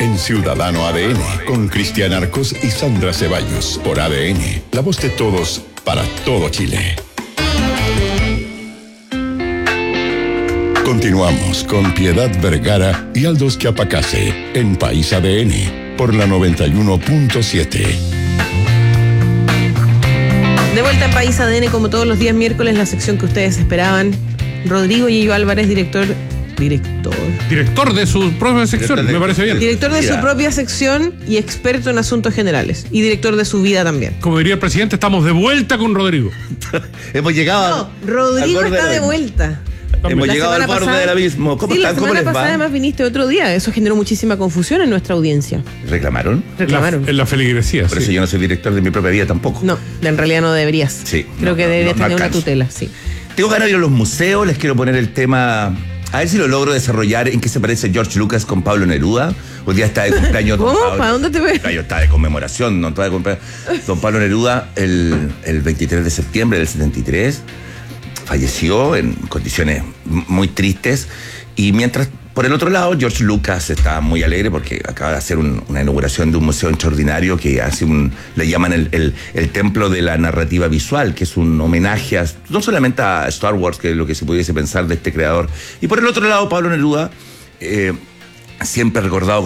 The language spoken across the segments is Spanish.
en Ciudadano ADN, con Cristian Arcos y Sandra Ceballos, por ADN, la voz de todos, para todo Chile. Continuamos con Piedad Vergara y Aldous Chiapacase en País ADN, por la 91.7. De vuelta en País ADN, como todos los días miércoles, la sección que ustedes esperaban. Rodrigo Yello Álvarez, director de su propia sección, me parece bien. Director de su propia sección y experto en asuntos generales. Y director de su vida también. Como diría el presidente, estamos de vuelta con Rodrigo. Hemos llegado. No, Rodrigo está de vuelta. Hemos llegado al borde del abismo. ¿Cómo están? ¿Cómo les va? La semana pasada además viniste otro día. Eso generó muchísima confusión en nuestra audiencia. ¿Reclamaron? En la feligresía. Por eso yo no soy director de mi propia vida tampoco. No, en realidad no deberías. Sí. Creo que deberías tener una tutela, sí. Tengo ganas de ir a los museos. Les quiero poner el tema... A ver si lo logro desarrollar. ¿En qué se parece George Lucas con Pablo Neruda? Hoy día está de cumpleaños. ¿Cómo? ¿Para dónde te ves? Está de conmemoración. No está de cumpleaños. Don Pablo Neruda, el 23 de septiembre del 73, falleció en condiciones muy tristes. Y mientras, por el otro lado, George Lucas está muy alegre porque acaba de hacer una inauguración de un museo extraordinario que hace le llaman el templo de la narrativa visual, que es un homenaje no solamente a Star Wars, que es lo que se pudiese pensar de este creador. Y por el otro lado, Pablo Neruda, siempre recordado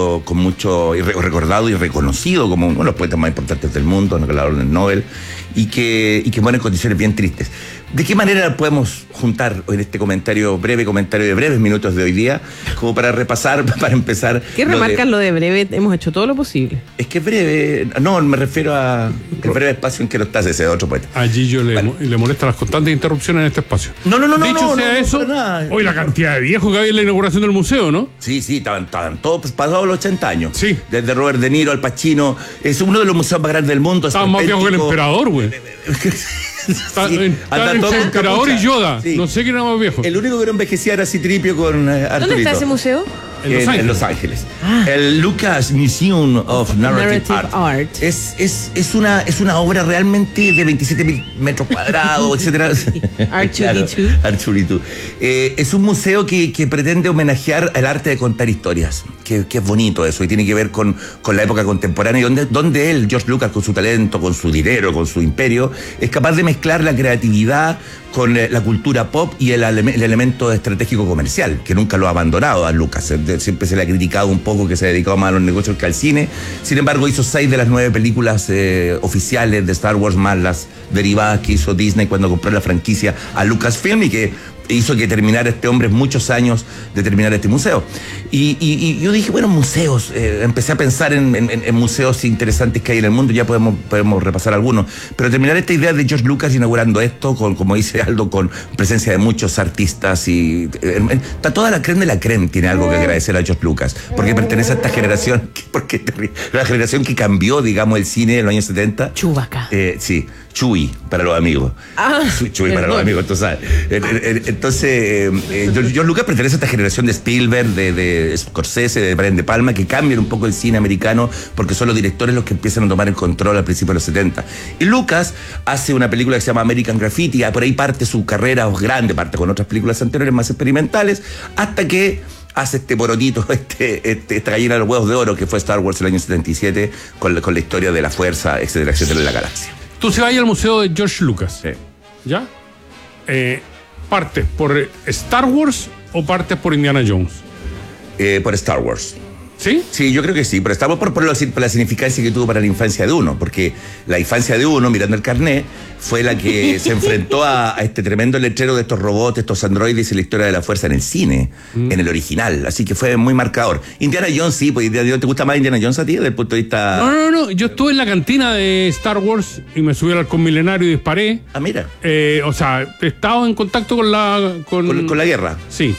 recordado y reconocido como uno de los poetas más importantes del mundo, ganador del Nobel, y que muere en condiciones bien tristes. ¿De qué manera podemos juntar en este breve comentario de breves minutos de hoy día, como para repasar, para empezar? ¿Qué remarcan lo de breve? Hemos hecho todo lo posible. Es que es breve, no, me refiero a el breve espacio en que lo estás, ese otro poeta. A Gillo le molestan las constantes interrupciones en este espacio. No. Dicho sea eso, hoy la cantidad de viejos que había en la inauguración del museo, ¿no? Sí, estaban todos pasados los 80 años. Sí. Desde Robert De Niro al Pacino. Es uno de los museos más grandes del mundo. Estaban más viejos que el emperador, güey. Están entre el emperador y Yoda. Sí. No sé quién era más viejo. El único que no envejecía era Citripio con Arturito. ¿Dónde está ese museo? En Los Ángeles. El Lucas Museum of Narrative Art. Es una obra realmente de 27.000 metros cuadrados, etcétera. R2D2. R2D2. Es un museo que pretende homenajear el arte de contar historias. Que es bonito eso, y tiene que ver con la época contemporánea, donde él, George Lucas, con su talento, con su dinero, con su imperio, es capaz de mezclar la creatividad con la cultura pop y el elemento estratégico comercial, que nunca lo ha abandonado a Lucas. Siempre se le ha criticado un poco que se ha dedicado más a los negocios que al cine. Sin embargo, hizo 6 de las 9 películas oficiales de Star Wars, más las derivadas que hizo Disney cuando compró la franquicia a Lucasfilm, y que hizo que terminara este hombre muchos años de terminar este museo. Y yo dije, bueno, museos. Empecé a pensar en museos interesantes que hay en el mundo. Ya podemos repasar algunos. Pero terminar esta idea de George Lucas inaugurando esto, como dice Aldo, con presencia de muchos artistas. Está toda la creme de la creme, tiene algo que agradecer a George Lucas. Porque pertenece a esta generación, la generación que cambió, digamos, el cine en los años 70. Chewbacca. Sí. Chuy para los amigos. Chuy para los amigos, tú sabes. Entonces, George Lucas pertenece a esta generación de Spielberg, de Scorsese, de Brian De Palma, que cambian un poco el cine americano porque son los directores los que empiezan a tomar el control al principio de los 70. Y Lucas hace una película que se llama American Graffiti, y por ahí parte su carrera grande, parte con otras películas anteriores más experimentales, hasta que hace este porotito, esta gallina de los huevos de oro que fue Star Wars el año 77, con la historia de la fuerza, etcétera, etcétera, de la galaxia. Tú se vas al museo de George Lucas. Sí. ¿Ya? ¿Partes por Star Wars o partes por Indiana Jones? Por Star Wars. ¿Sí? Sí, yo creo que sí, pero estamos por la significancia que tuvo para la infancia de uno, porque la infancia de uno, mirando el carnet, fue la que se enfrentó a este tremendo letrero de estos robots, estos androides y la historia de la fuerza en el cine, en el original, así que fue muy marcador. Indiana Jones, sí, pues ¿te gusta más Indiana Jones a ti desde el punto de vista...? No, yo estuve en la cantina de Star Wars y me subí al halcón milenario y disparé. Ah, mira. O sea, he estado en contacto con la... Con la guerra. Sí.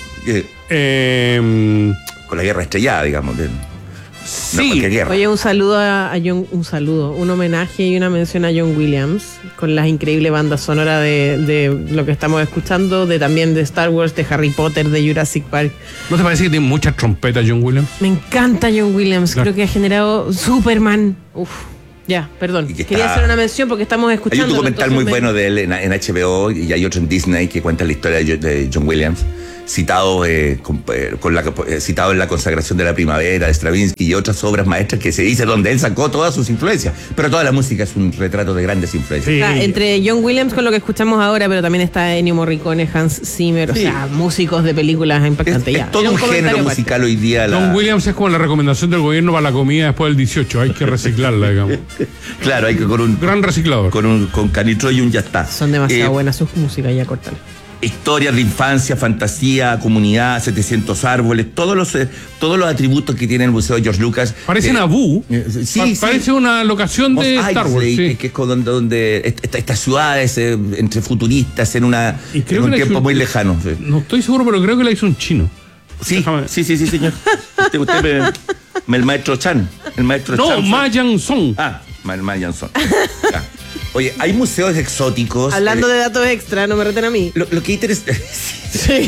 Con la guerra estrellada, digamos. Sí. No, oye, un saludo a John, un homenaje y una mención a John Williams con la increíble banda sonora de lo que estamos escuchando, también de Star Wars, de Harry Potter, de Jurassic Park. ¿No te parece que tiene muchas trompetas John Williams? Me encanta John Williams, claro. Creo que ha generado Superman. Ya, perdón. Quería hacer una mención porque estamos escuchando. Hay un documental muy bueno de él en HBO, y hay otro en Disney que cuenta la historia de John Williams, citado citado en La consagración de la primavera de Stravinsky y otras obras maestras que se dice donde él sacó todas sus influencias. Pero toda la música es un retrato de grandes influencias. Sí. Entre John Williams con lo que escuchamos ahora, pero también está Ennio Morricone, Hans Zimmer, o sea, músicos de películas impactantes. Es todo un género musical hoy día. John Williams es como la recomendación del gobierno para la comida después del 18. Hay que reciclarla, digamos. Claro, hay que con un gran reciclador. Con canitroyum ya está. Son demasiado buenas sus músicas, ya cortan. Historias de infancia, fantasía, comunidad, 700 árboles, todos los atributos que tiene el Museo de George Lucas. Parece Naboo. Parece una locación de Star Wars. Sí. Que es donde estas ciudades entre futuristas en un tiempo muy lejano. Sí. No estoy seguro, pero creo que la hizo un chino. Sí, señor. Usted el maestro Chan. No, Ma Yang-song. Ma Yang-song. Oye, hay museos exóticos. Hablando de datos extra, no me reten a mí. Lo que interesa. Sí,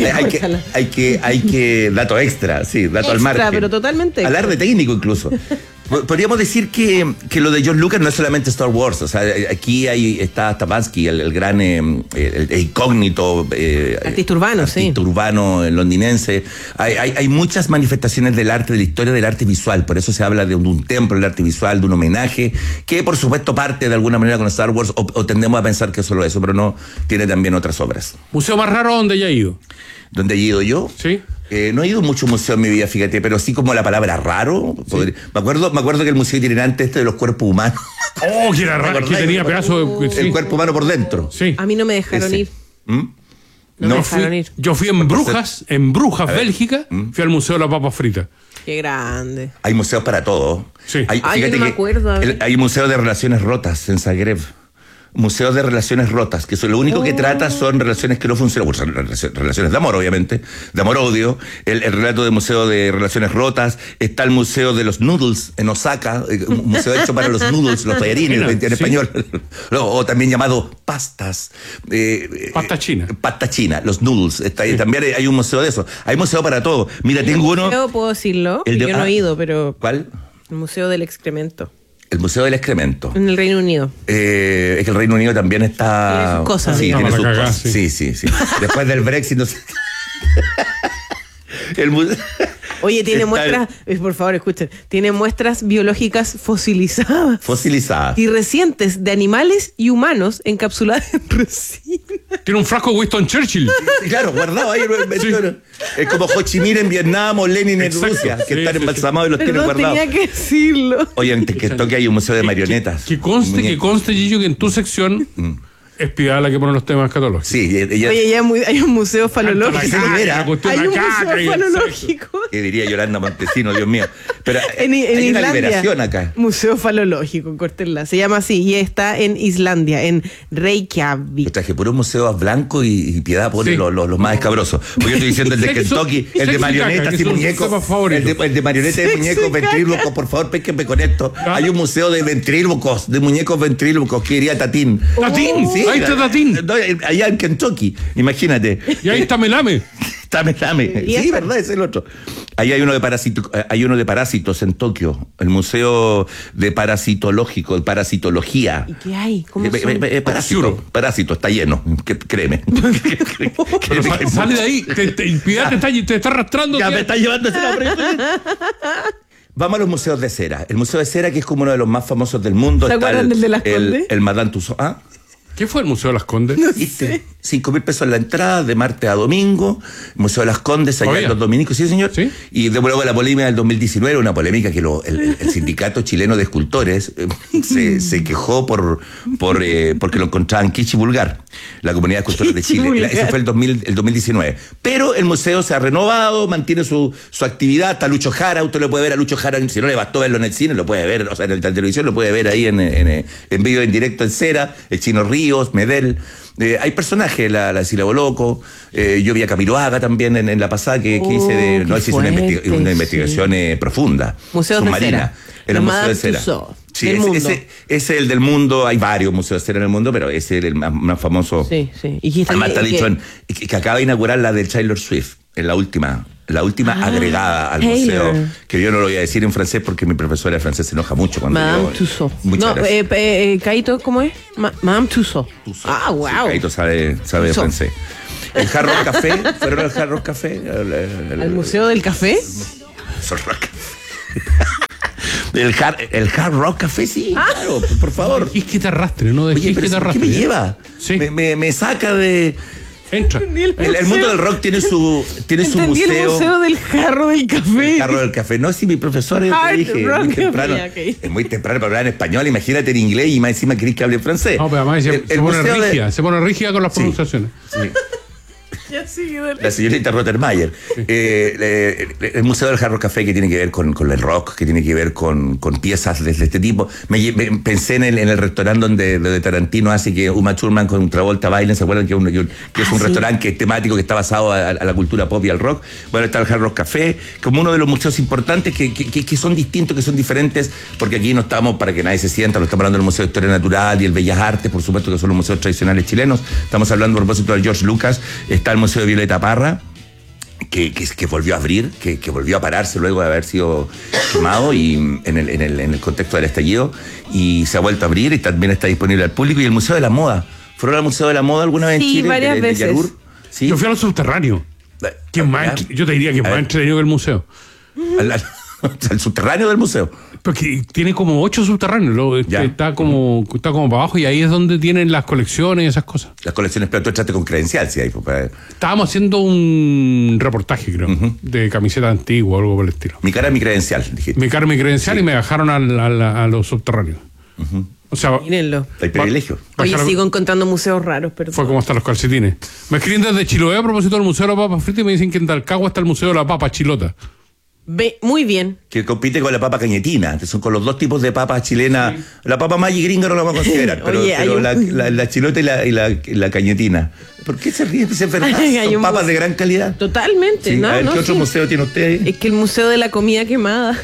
hay que. Dato extra, sí, dato al margen. Pero totalmente. Hablar de técnico incluso. Podríamos decir que lo de George Lucas no es solamente Star Wars. O sea, aquí está Stabansky, el gran el incógnito. Artista urbano londinense. Hay muchas manifestaciones del arte, de la historia del arte visual. Por eso se habla de un templo del arte visual, de un homenaje, que por supuesto parte de alguna manera con Star Wars, o tendemos a pensar que es solo eso, pero no, tiene también otras obras. ¿Museo más raro donde haya ido? ¿Dónde he ido yo? Sí. No he ido a muchos museos en mi vida, fíjate, pero sí como la palabra raro. Sí. Me acuerdo que el museo itinerante de los cuerpos humanos. Oh, que era raro, que tenía pedazos de... El cuerpo humano por dentro. Sí. A mí no me dejaron ir. No me dejaron ir. Yo fui en Brujas, Bélgica, fui al Museo de las Papas Fritas. Qué grande. Hay museos para todo. Sí. Yo no me acuerdo. Hay museo de relaciones rotas en Zagreb. Museos de relaciones rotas, que lo único que trata son relaciones que no funcionan, relaciones de amor, obviamente, de amor-odio. El relato de museo de relaciones rotas. Está el museo de los noodles en Osaka, un museo hecho para los noodles, los tallarines en español, o también llamado pastas. Pasta china. Pasta china, los noodles. También hay un museo de eso. Hay museo para todo. Mira, tengo uno. ¿Puedo decirlo? Yo no he ido, pero... ¿Cuál? El Museo del Excremento. El Museo del Excremento. En el Reino Unido. Es que el Reino Unido también está... Tiene sus cosas. Sí, tiene sus cosas. Sí. Después del Brexit, no sé... Oye, tiene muestras, por favor, escuchen, tiene muestras biológicas fosilizadas. Y recientes de animales y humanos encapsuladas en resina. Tiene un frasco de Winston Churchill. Claro, guardado ahí. Sí. Es como Ho Chi Minh en Vietnam o Lenin en Rusia, que están embalsamados y los tienen guardados. Tenía que decirlo. Oye, antes que toque hay un museo de marionetas. Que conste, Gillo, que en tu sección... Es Piedad la que pone los temas escatológicos. Sí, Oye, hay un museo falológico. Hay un museo falológico. ¿Qué diría Yolanda Montesino, Dios mío? Pero en hay Islandia, una liberación acá. Museo falológico, córtenla. Se llama así y está en Islandia, en Reykjavik. Yo traje puro museo blanco y Piedad pone los más escabrosos. Porque yo estoy diciendo el de Kentucky, el de marionetas y muñecos. El de marionetas y muñecos ventrílocos, por favor, péquenme con esto. Hay un museo de ventrílocos, de muñecos ventrílocos, que diría Tatín. ¿Tatín? Sí. Ahí está Tatín. Allá en Kentucky, imagínate. Y ahí está Melame. Sí, verdad, es el otro. Ahí hay uno de parásitos en Tokio, el Museo de Parasitología. ¿Y qué hay? ¿Cómo Parásito, está lleno, créeme. Pero sale de ahí, Piedad te está arrastrando. Ya me está llevando Vamos a los museos de cera. El Museo de Cera, que es como uno de los más famosos del mundo. ¿Se acuerdan del de Las Condes? El Madame Tussauds. ¿Ah? ¿Qué fue el Museo de Las Condes? No sé. 5.000 pesos en la entrada, de martes a domingo. Museo de Las Condes, allá en los dominicos, sí, señor. ¿Sí? Y luego la polémica del 2019, una polémica que el sindicato chileno de escultores se quejó porque lo encontraban kitsch y vulgar. La comunidad de escultores de Chile. Ese fue el 2019. Pero el museo se ha renovado, mantiene su actividad. Está Lucho Jara, usted lo puede ver a Lucho Jara, si no le bastó verlo en el cine, lo puede ver, o sea, en la televisión lo puede ver ahí en vivo, en directo, en Cera, el Chino Ríos, Medel. Hay personajes, la Sila Boloco, yo vi a Camiroaga también en la pasada que hice una investigación profunda, Museos submarina, en el Museo de Cera. Sí, ese es el del mundo. Hay varios museos de cera en el mundo, pero ese es el más famoso. Sí. Y además está dicho que acaba de inaugurar la de Taylor Swift, en la última agregada al museo, que yo no lo voy a decir en francés porque mi profesora de francés se enoja mucho cuando Madame Tussauds. Caito, ¿cómo es? Madame Tussauds. Wow. Sí, Caito sabe francés. El Hard Rock Café, ¿fueron al Hard Rock Café? ¿Al Museo del Café? El Hard Rock Café, sí, claro, por favor. Es que te arrastre, ¿no? Oye, pero ¿qué me lleva? Sí. Me saca de... Entra. El mundo del rock tiene su museo. El museo del jarro del café. El jarro del café. No, si mi profesor te dije, muy temprano. Es muy temprano para hablar en español, imagínate en inglés y más encima querés que hable en francés. No, pero además se pone rígida con las pronunciaciones. Sí. La señorita Rottermeier. Sí. El Museo del Jarro Café, que tiene que ver con el rock, que tiene que ver con piezas de este tipo. Pensé en el restaurante donde Tarantino hace que Uma Thurman con Travolta bailen. ¿Se acuerdan que es un restaurante que es temático, que está basado a la cultura pop y al rock? Bueno, está el Hard Rock Café, como uno de los museos importantes que son distintos, que son diferentes, porque aquí no estamos para que nadie se sienta, no estamos hablando del Museo de Historia Natural y el Bellas Artes, por supuesto, que son los museos tradicionales chilenos. Estamos hablando a propósito del George Lucas. Está el Museo de Violeta Parra, que volvió a abrir, que volvió a pararse luego de haber sido quemado y en el contexto del estallido, y se ha vuelto a abrir y también está disponible al público. Y el Museo de la Moda. ¿Fueron al Museo de la Moda alguna vez en Chile? Sí, varias veces. ¿Sí? Yo fui al subterráneo. Yo te diría que es más entretenido que el museo. Al subterráneo del museo. Porque tiene como 8 subterráneos, está como para abajo, y ahí es donde tienen las colecciones y esas cosas. Las colecciones, pero tú entraste con credencial, sí. Estábamos haciendo un reportaje, creo, de camiseta antigua o algo por el estilo. Mi cara, mi credencial, dijiste. Mi cara, mi credencial, sí. Y me bajaron a los subterráneos. O sea, mírenlo. Hay privilegio. Oye, sigo encontrando museos raros, perdón. Fue como hasta los calcetines. Me escriben desde Chiloé a propósito del Museo de la Papa Frita y me dicen que en Talcahuano está el Museo de la Papa Chilota. Muy bien. Que compite con la papa cañetina, que son con los dos tipos de papas chilenas. Sí. La papa Maggi gringa no la vamos a considerar, pero la chilota y la cañetina. ¿Por qué se ríe? ¿Es verdad? ¿Son papas de gran calidad? Totalmente. Sí. ¿Qué otro museo tiene usted ahí? Es que el Museo de la Comida Quemada.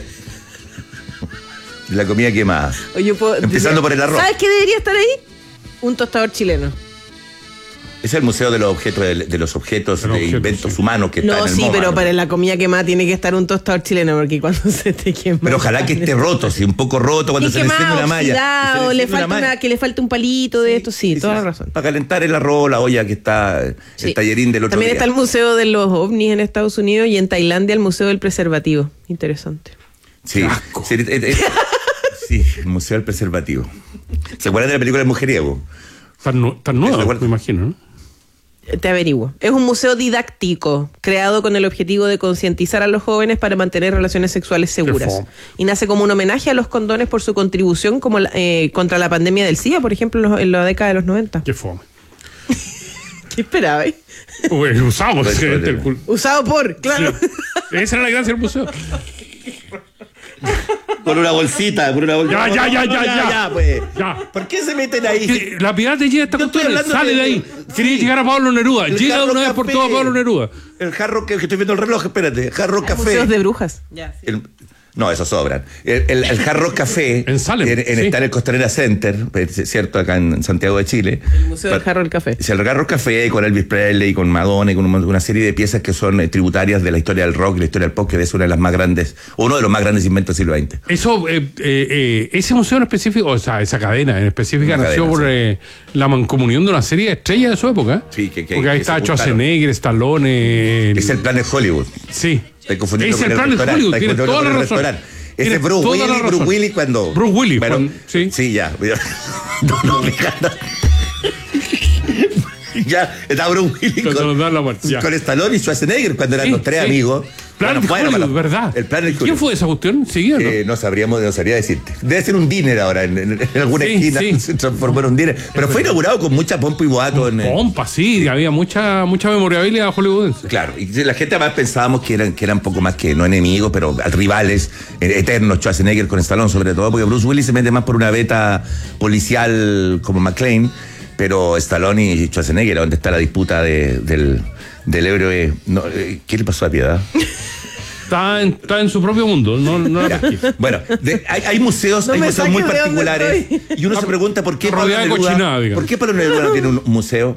La comida quemada. Empezando por el arroz. ¿Sabes qué debería estar ahí? Un tostador chileno. Es el museo de los objetos de inventos humanos que está en el MoMA. Pero para la comida quemada tiene que estar un tostador chileno, porque cuando se te quema... Pero ojalá que esté roto, un poco roto, cuando se le enciende una malla. Que le falta un palito de esto, toda la razón. Para calentar el arroz, la olla que está, el tallerín del otro También día. Está el Museo de los OVNIs en Estados Unidos, y en Tailandia el Museo del Preservativo. Interesante. Sí, el Museo del Preservativo. ¿Se acuerdan de la película El Mujeriego? Tan nueva, me imagino, ¿no? Te averiguo. Es un museo didáctico creado con el objetivo de concientizar a los jóvenes para mantener relaciones sexuales seguras. Y nace como un homenaje a los condones por su contribución contra la pandemia del SIDA, por ejemplo, en la década de los 90. Qué fome. ¿Qué esperabais? Usado por, claro. Sí. Esa era la gracia del museo. Con una bolsita, Ya, pues. Ya. ¿Por qué se meten ahí? La pirata llega esta cuestión, sale de ahí. Quería llegar a Pablo Neruda. Llega de una vez por todas a Pablo Neruda. El jarro que estoy viendo el reloj, espérate. Jarro Café. Museos de brujas. Ya. No, eso sobran. El Hard Rock Café en Salem, está en el Costanera Center, ¿cierto? Acá en Santiago de Chile. El Museo del Hard Rock Café. Es el Hard Rock Café con Elvis Presley, con Madonna, y con una serie de piezas que son tributarias de la historia del rock y la historia del pop, que es una de las más grandes, uno de los más grandes inventos del siglo XX. Eso, ese museo en específico, o sea, esa cadena en específica nació por la mancomunión de una serie de estrellas de su época. Sí, porque ahí está Schwarzenegger, Stallone. Es el Planet Hollywood. Sí. Estoy confundiendo es el Planet Hollywood, tiene toda la razón. Ese es Bruce Willis cuando... Bruce Willis, bueno, sí, ya. Ya, está Bruce Willis con Stallone y Schwarzenegger cuando eran los tres amigos. ¿Verdad? El Planet ¿Quién fue esa cuestión? ¿Siguió, no? No sabría decirte. Debe ser un diner ahora, en alguna esquina. Se transformó en un diner. Pero fue inaugurado con mucha pompa y boato. Pompa, sí, había mucha memorabilidad hollywoodense. Claro, y la gente además pensábamos que eran poco más que no enemigos, pero rivales eternos, Schwarzenegger con Stallone sobre todo, porque Bruce Willis se mete más por una beta policial como McClane, pero Stallone y Schwarzenegger, donde está la disputa del héroe. No, ¿qué le pasó a Piedad? Está en su propio mundo. Bueno, hay museos muy particulares. Y uno se pregunta por qué Pablo Neruda no tiene un museo.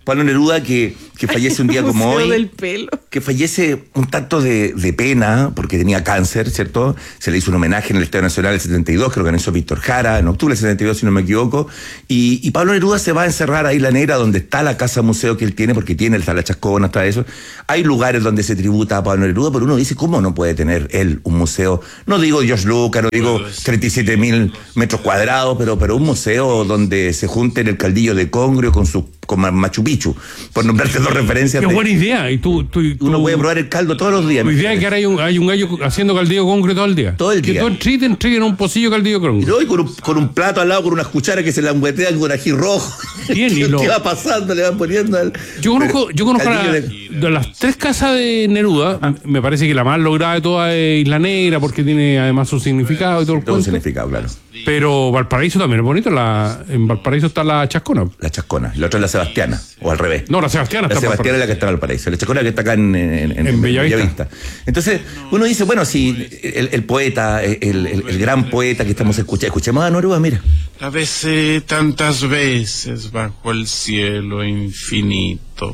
Pablo Neruda que fallece un día como hoy. Del pelo. Que fallece un tanto de pena, porque tenía cáncer, ¿cierto? Se le hizo un homenaje en el Estadio Nacional del 72, que lo organizó Víctor Jara, en octubre del 72, si no me equivoco. Y Pablo Neruda se va a encerrar a Isla Negra, donde está la casa museo que él tiene, porque está la Chascona, está eso. Hay lugares donde se tributa a Pablo Neruda, pero uno dice, ¿cómo no puede tener él un museo? No digo George Lucas, no digo 37.000 metros cuadrados, pero un museo donde se junten el caldillo de Congrio con Machu Picchu, por nombrarte dos referencias. Qué buena idea. Y tú uno puede probar el caldo todos los días. La idea es que ahora hay un gallo haciendo caldillo Congrio todo el día. Todo el día. Que tú entreguen un pocillo caldillo Congrio. Y con un plato al lado, con unas cucharas que se languetean con ají rojo. Bien, ¿Qué va pasando? Le van poniendo al... Yo conozco de las 3 casas de Neruda, me parece que la más lograda de todas es Isla Negra, porque tiene además su significado y todo el todo significado, claro. Pero Valparaíso también es bonito. En Valparaíso está la Chascona. La Chascona. La otra es la Sebastiana, o al revés. No, la Sebastiana está. La Sebastiana es la que está en Valparaíso. La Chascona que está acá en Bellavista. Entonces, uno dice, bueno, si el poeta, el gran poeta que estamos escuchemos a Neruda, mira. La besé tantas veces bajo el cielo infinito.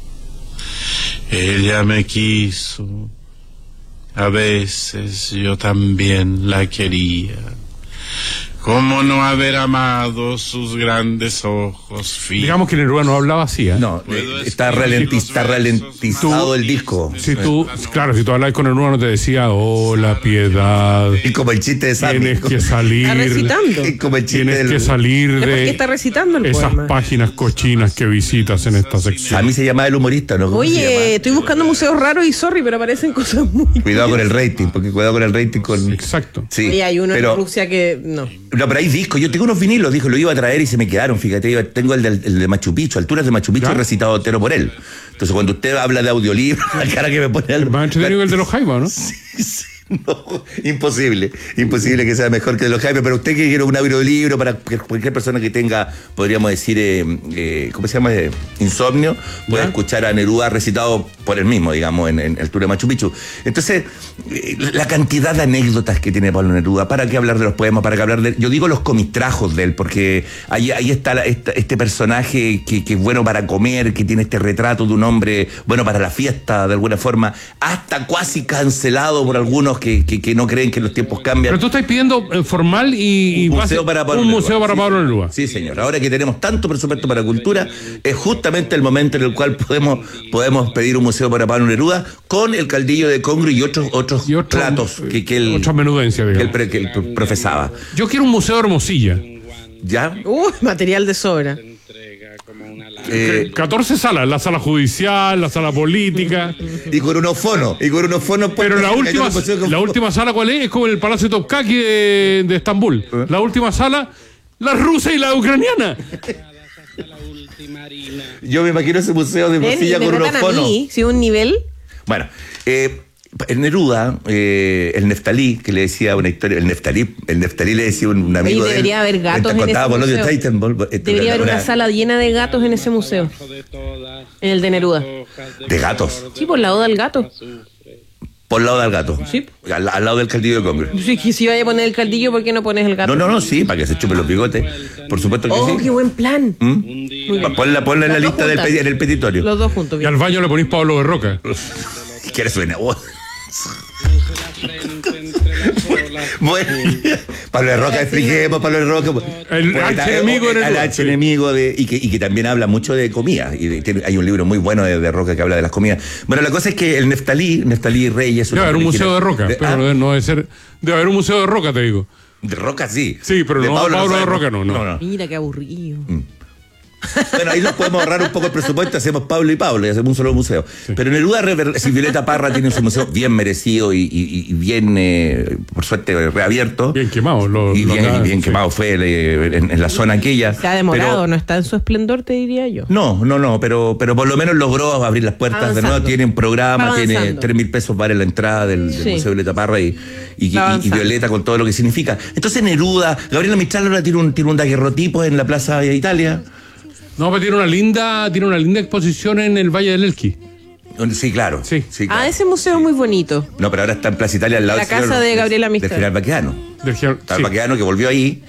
Ella me quiso. A veces yo también la quería. ¿Cómo no haber amado sus grandes ojos finos? Digamos que Neruda no hablaba así, ¿eh? No, está ralentizado el disco. Si tú hablas con Neruda no te decía, la piedad. Y como el chiste de Sammy. Tienes que salir. Está recitando. Y como el chiste Tienes que salir ¿por qué de está recitando el esas poema? páginas cochinas que visitas en esta sección. A mí se llama el humorista, ¿no? Oye, estoy buscando museos raros y pero aparecen cosas muy... Cuidado con el rating, porque cuidado con el rating con... Exacto. Sí, Oye, hay uno en Rusia que... No, pero hay discos. Yo tengo unos vinilos, lo iba a traer y se me quedaron, fíjate. Tengo el de Machu Picchu, Alturas de Machu Picchu, recitado entero por él. Entonces, cuando usted habla de audiolibro, la cara que me pone... Más entretenido que el de los Jaivas, ¿no? Sí. No, imposible que sea mejor que de los Jaime, pero usted que quiere un audiolibro para cualquier persona que tenga, podríamos decir, ¿cómo se llama? Insomnio, puede escuchar a Neruda recitado por él mismo, digamos, en Altura de Machu Picchu. Entonces, la cantidad de anécdotas que tiene Pablo Neruda, ¿para qué hablar de los poemas? ¿Para qué hablar de...? Yo digo los comitrajos de él, porque ahí está este personaje que es bueno para comer, que tiene este retrato de un hombre bueno para la fiesta, de alguna forma, hasta casi cancelado por algunos que no creen que los tiempos cambian. Pero tú estás pidiendo formal y un museo para Pablo Neruda. Sí, señor. Ahora que tenemos tanto presupuesto para cultura, es justamente el momento en el cual podemos pedir un museo para Pablo Neruda con el caldillo de Congrio y otros platos que él, otras menudencias, que él profesaba. Yo quiero un museo de Hermosilla. ¿Ya? Material de sobra. 14 salas, la sala judicial, la sala política. Y con unos fonos. Pero la última sala, ¿cuál es? Es como el Palacio Topkapi de Estambul. La última sala, la rusa y la ucraniana. Yo me imagino ese museo de Hermosilla con unos fonos. ¿Sí, un nivel? Bueno, el Neruda, el Neftalí, que le decía una historia, el Neftalí le decía un amigo de él. Debería haber gatos en ese museo. Debería haber una sala llena de gatos en ese museo. En el de Neruda. ¿De gatos? Sí, por la oda al gato. Por el lado del gato. Sí. Al lado del caldillo de Congrio. Sí, que si vaya a poner el caldillo, ¿por qué no pones el gato? No, sí, para que se chupen los bigotes. Por supuesto que sí. ¡Oh, qué buen plan! Ponla en la lista en el petitorio. Los dos juntos. Y al baño le ponís Pablo de Roca. ¿Qué suena? Bueno, Pablo de Roca, expliquemos, Pablo de Roca. El archienemigo y que también habla mucho de comida. Hay un libro muy bueno de Roca que habla de las comidas. Bueno, la cosa es que el Neftalí Reyes... Debe haber un museo de Roca, pero no debe ser... Debe haber un museo de Roca, te digo. De Roca sí. Sí, pero no Pablo de Roca no. Mira qué aburrido. Bueno, ahí nos podemos ahorrar un poco el presupuesto, hacemos Pablo y Pablo y hacemos un solo museo. Sí. Pero Neruda, si Violeta Parra tiene su museo bien merecido y bien, por suerte, reabierto. Bien quemado. Bien quemado fue en la zona aquella. Se ha demorado, no está en su esplendor, te diría yo. No, pero por lo menos logró abrir las puertas avanzando. De nuevo. Tiene un programa, tiene 3.000 pesos vale la entrada del Museo Violeta Parra y Violeta con todo lo que significa. Entonces Neruda, Gabriela Mistral ahora tiene un daguerrotipo en la Plaza de Italia. No, pero tiene una linda exposición en el Valle del Elqui. Sí, claro. Sí, claro. Ese museo es muy bonito. No, pero ahora está en Plaza Italia al lado la casa de Gabriela Mistral. De General Baquedano. Del Baquedano que volvió ahí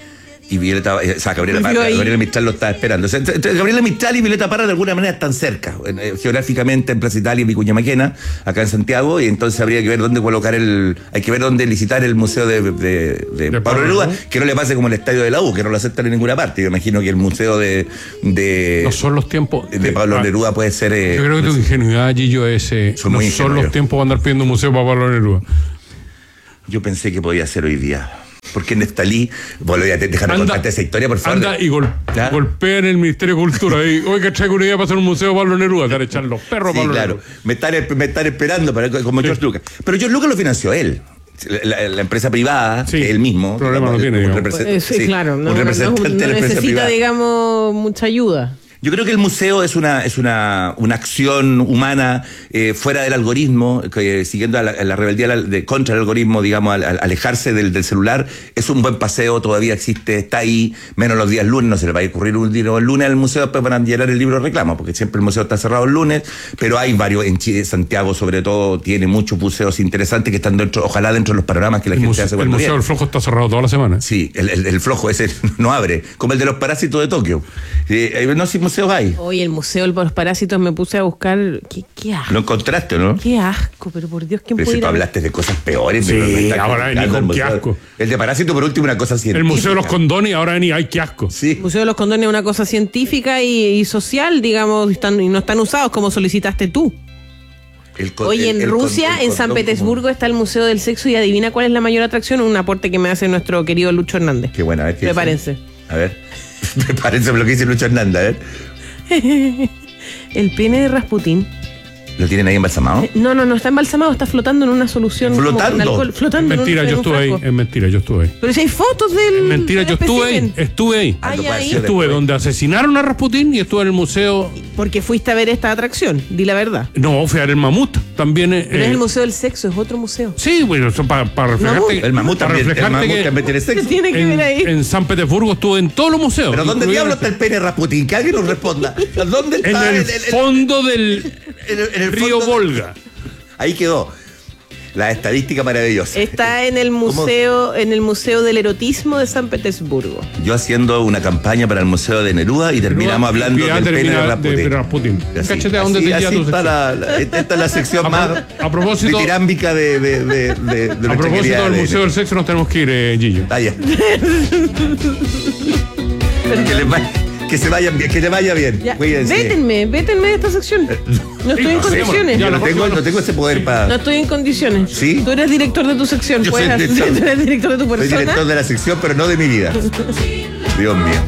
y Gabriela Mistral lo estaba esperando. O sea, entre Gabriela Mistral y Violeta Parra de alguna manera están cerca, geográficamente en Plaza Italia y Vicuña Maquena, acá en Santiago, y entonces habría que ver dónde colocar hay que ver dónde licitar el museo de Pablo Neruda, que no le pase como el estadio de la U, que no lo aceptan en ninguna parte. Yo imagino que el museo no son los tiempos de Pablo Neruda puede ser. Yo creo que tu ingenuidad, Gillo, no son los tiempos para andar pidiendo un museo para Pablo Neruda. Yo pensé que podía ser hoy día. Porque Neftalí, déjame contarte esa historia, por favor. Anda y golpea en el Ministerio de Cultura. Oiga, traigo una idea para hacer un museo de Pablo Neruda. Te van a echar los perros, sí, Pablo claro. Neruda. Me están esperando como George Lucas. Pero George Lucas lo financió él. La empresa privada, él mismo. Problema no tiene, claro. Un representante de la empresa necesita, privada. digamos, mucha ayuda. Yo creo que el museo es una acción humana fuera del algoritmo, siguiendo a la rebeldía contra el algoritmo, digamos, al alejarse del celular. Es un buen paseo, todavía existe, está ahí, menos los días lunes. No se le va a ocurrir un día el lunes al museo, después van a llenar el libro de reclamo, porque siempre el museo está cerrado el lunes, pero hay varios en Chile. Santiago, sobre todo, tiene muchos museos interesantes que están ojalá dentro de los panoramas que la gente hace. El Museo del Flojo está cerrado toda la semana. Sí, el Flojo ese no abre, como el de los parásitos de Tokio. No sé, museos hay. Hoy el Museo de los Parásitos me puse a buscar. ¿Qué asco? Lo encontraste, ¿no? Qué asco, pero por Dios, ¿quién puede ir? Tú hablaste de cosas peores. Sí, ahora vení con qué asco. El de Parásito, por último, una cosa científica. El Museo de los Condones, ahora vení, ay, qué asco. Sí. El Museo de los Condones es una cosa científica y social, digamos, y no están usados como solicitaste tú. Hoy en Rusia, en San Petersburgo, está el Museo del Sexo y adivina cuál es la mayor atracción. Un aporte que me hace nuestro querido Lucho Hernández. Qué bueno, a ver. Prepárense. A ver. Prepárense lo que dice Lucho Hernández, a ver. El pene de Rasputín. ¿Lo tienen ahí embalsamado? No está embalsamado, está flotando en una solución. ¿Flotando? Alcohol, flotando. Es mentira, yo estuve ahí. Es mentira, yo estuve ahí. Pero si hay fotos del. Es mentira, yo estuve ahí. Estuve donde asesinaron a Rasputín y estuve en el museo. Porque fuiste a ver esta atracción, di la verdad. No, fui a ver el mamut. También. Pero es el Museo del Sexo, es otro museo. Sí, bueno, eso para reflejarte. El mamut también tiene sexo. ¿Qué tiene que ver ahí? En San Petersburgo estuve en todos los museos. ¿Pero dónde diablo está el pene de Rasputín? Que alguien nos responda. ¿Dónde está? En el fondo del río Volga. Ahí quedó. La estadística maravillosa. Está en el museo, del erotismo de San Petersburgo. Yo haciendo una campaña para el Museo de Neruda y terminamos hablando del pene de Rasputín. Cáchate a dónde te lleva tu sección. Esta es la sección más ditirámbica de a propósito del Museo del Sexo nos tenemos que ir, Gillo. Vaya. Que se vayan bien, que le vaya bien. Vétenme de esta sección. No estoy en condiciones. Yo no tengo ese poder para. No estoy en condiciones. ¿Sí? Tú eres director de tu sección. Yo soy director. Tú eres director de tu persona. Soy director de la sección, pero no de mi vida. Dios mío.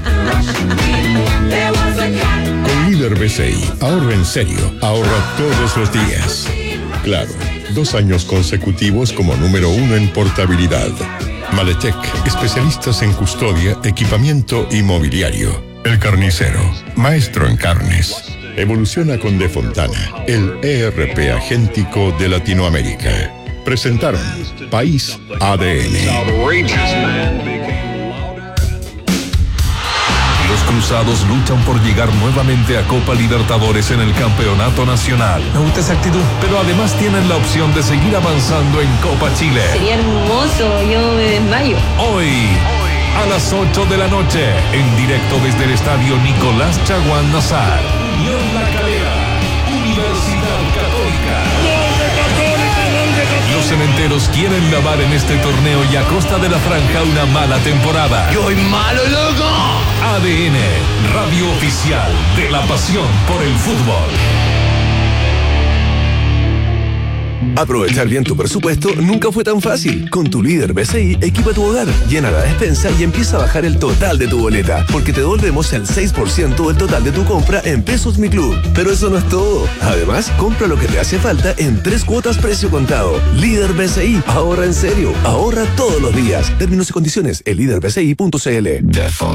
Con Líder BCI, ahorra en serio, ahorra todos los días. Claro, 2 años consecutivos como número 1 en portabilidad. Maletec, especialistas en custodia, equipamiento y mobiliario. El Carnicero, maestro en carnes. Evoluciona con De Fontana, el ERP agéntico de Latinoamérica. Presentaron País ADN. Los Cruzados luchan por llegar nuevamente a Copa Libertadores en el Campeonato Nacional. Me gusta esa actitud. Pero además tienen la opción de seguir avanzando en Copa Chile. Sería hermoso, yo me desmayo. Hoy, a las 8 de la noche, en directo desde el estadio Nicolás Chaguán Nazar. Unión La Calera, Universidad Católica. Los cementeros quieren lavar en este torneo y a costa de la franja una mala temporada. ¡Yo soy malo, loco! ADN, radio oficial de la pasión por el fútbol. Aprovechar bien tu presupuesto nunca fue tan fácil. Con tu Líder BCI, equipa tu hogar, llena la despensa y empieza a bajar el total de tu boleta, porque te devolvemos el 6% del total de tu compra en Pesos Mi Club. Pero eso no es todo. Además, compra lo que te hace falta en 3 cuotas precio contado. Líder BCI, ahorra en serio, ahorra todos los días. Términos y condiciones en liderbci.cl.